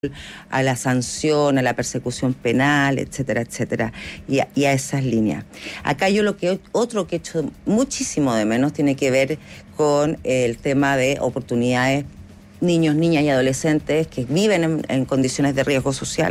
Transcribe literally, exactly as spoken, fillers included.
a la sanción, a la persecución penal, etcétera, etcétera, y a, y a esas líneas. Acá yo lo que otro que he hecho muchísimo de menos tiene que ver con el tema de oportunidades, niños, niñas y adolescentes que viven en, en condiciones de riesgo social.